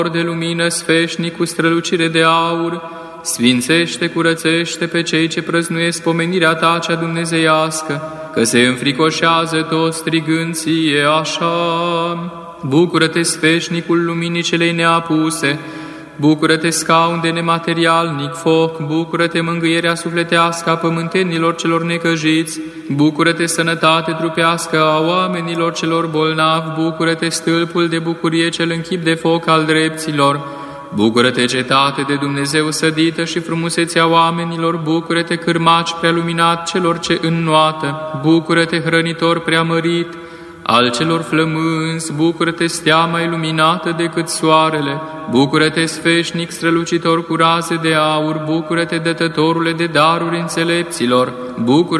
de lumină sfeșnic cu strălucire de aur, sfințește, curățește pe cei ce prăznuiesc pomenirea ta cea dumnezeiască, că se înfricoșează toți strigând ție așa. Bucură-te, sfeșnicul luminii celei neapuse, bucură-te, scaun de nematerialnic foc, bucură-te, mângâierea sufletească a pământenilor celor necăjiți, bucură-te, sănătate trupească a oamenilor celor bolnavi, bucură-te, stâlpul de bucurie cel în chip de foc al drepților, bucură-te, cetate de Dumnezeu sădită și frumusețea oamenilor, bucură-te, cârmaci prealuminat celor ce înnoată, bucură-te, hrănitor preamărit al celor flămânzi, bucură-te, stea mai luminată decât soarele, bucură-te, sfeșnic strălucitor cu raze de aur, bucură-te, dătătorule de daruri înțelepților, bucură